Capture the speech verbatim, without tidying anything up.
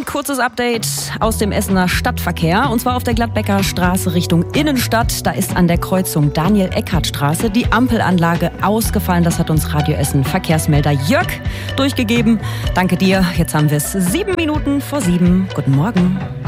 Ein kurzes Update aus dem Essener Stadtverkehr. Und zwar auf der Gladbecker Straße Richtung Innenstadt. Da ist an der Kreuzung Daniel-Eckhardt-Straße die Ampelanlage ausgefallen. Das hat uns Radio Essen Verkehrsmelder Jörg durchgegeben. Danke dir. Jetzt haben wir es sieben Minuten vor sieben. Guten Morgen.